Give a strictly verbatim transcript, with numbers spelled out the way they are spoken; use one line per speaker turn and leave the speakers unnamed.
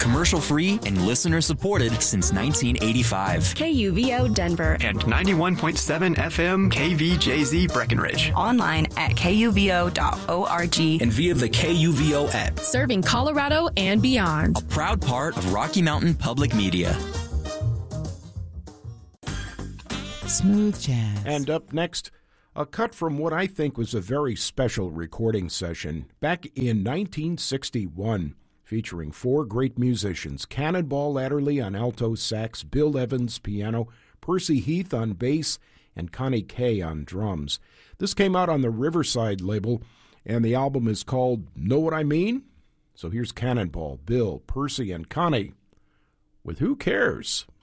Commercial-free and listener-supported since nineteen eighty-five.
K U V O Denver.
And ninety-one point seven F M K V J Z Breckenridge.
Online at K U V O dot org.
And via the K U V O app.
Serving Colorado and beyond.
A proud part of Rocky Mountain Public Media.
Smooth jazz.
And up next, a cut from what I think was a very special recording session back in nineteen sixty-one, featuring four great musicians: Cannonball Adderley on alto sax, Bill Evans piano, Percy Heath on bass, and Connie Kay on drums. This came out on the Riverside label, and the album is called Know What I Mean? So here's Cannonball, Bill, Percy, and Connie with Who Cares?